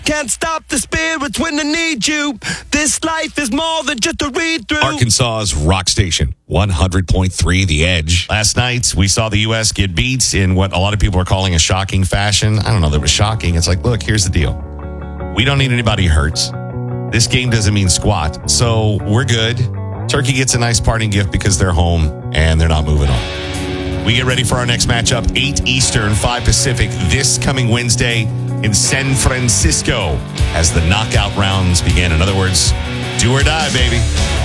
Can't stop the spirits when they need you. This life is more than just a read-through. Arkansas's rock station, 100.3 The Edge. Last night, we saw the U.S. get beat in what a lot of people are calling a shocking fashion. I don't know that it was shocking. It's like, look, here's the deal. We don't need anybody hurt. This game doesn't mean squat. So we're good. Turkey gets a nice parting gift because they're home and they're not moving on. We get ready for our next matchup, 8 Eastern, 5 Pacific, this coming Wednesday in San Francisco as the knockout rounds begin. In other words, do or die, baby.